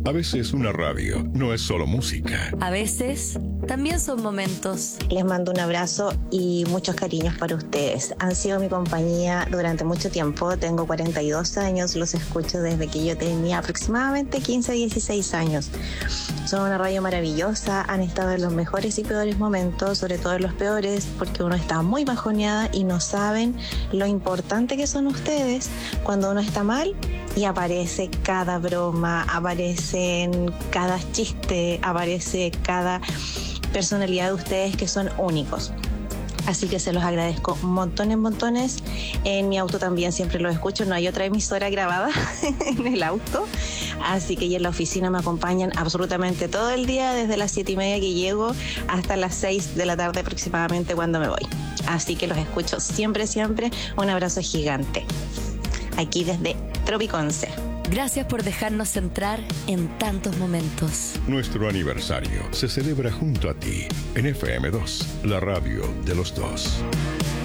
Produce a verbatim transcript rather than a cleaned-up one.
A veces una radio no es solo música. A veces también son momentos. Les mando un abrazo y muchos cariños para ustedes. Han sido mi compañía durante mucho tiempo. Tengo cuarenta y dos años, los escucho desde que yo tenía aproximadamente quince, dieciséis años. Son una radio maravillosa, han estado en los mejores y peores momentos, sobre todo en los peores, porque uno está muy bajoneada y no saben lo importante que son ustedes cuando uno está mal y aparece cada broma, aparecen cada chiste, aparece cada personalidad de ustedes que son únicos. Así que se los agradezco montones, montones. En mi auto también siempre los escucho. No hay otra emisora grabada en el auto. Así que y en la oficina me acompañan absolutamente todo el día, desde las siete y media que llego hasta las seis de la tarde aproximadamente cuando me voy. Así que los escucho siempre, siempre. Un abrazo gigante. Aquí desde Tropiconce. Gracias por dejarnos entrar en tantos momentos. Nuestro aniversario se celebra junto a ti en F M dos, la radio de los dos.